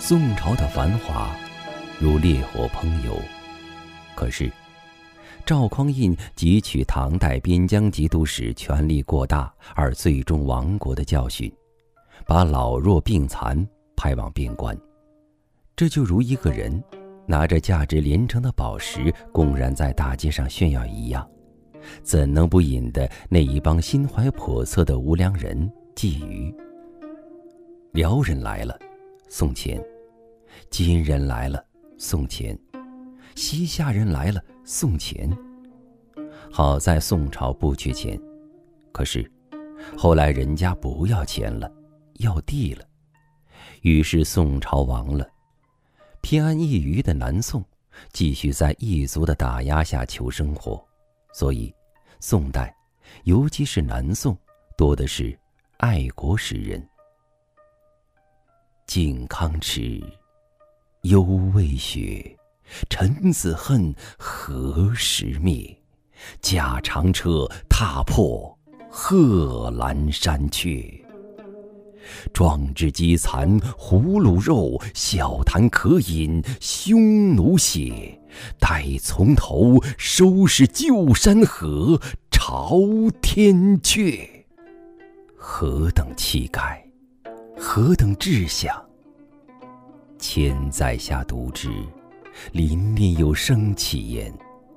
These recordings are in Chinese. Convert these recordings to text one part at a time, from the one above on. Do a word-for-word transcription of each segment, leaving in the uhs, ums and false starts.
宋朝的繁华如烈火烹油，可是赵匡胤汲取唐代边疆节度使权力过大而最终亡国的教训，把老弱病残派往边关。这就如一个人拿着价值连城的宝石公然在大街上炫耀一样，怎能不引得那一帮心怀叵测的无良人觊觎？辽人来了，送钱；金人来了，送钱；西夏人来了，送钱。好在宋朝不缺钱，可是后来人家不要钱了，要地了，于是宋朝亡了。偏安一隅的南宋继续在异族的打压下求生活，所以宋代，尤其是南宋，多的是爱国诗人。靖康耻，犹未雪，臣子恨，何时灭？驾长车，踏破贺兰山缺。壮志饥残胡虏肉，笑谈渴饮匈奴血。待从头，收拾旧山河，朝天阙。何等气概，何等志向！千载下读之，临念有生气焉。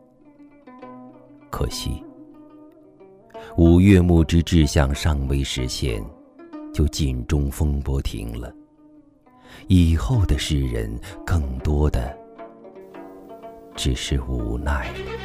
可惜，五岳牧之志向尚未实现，就尽中风波停了。以后的诗人，更多的只是无奈。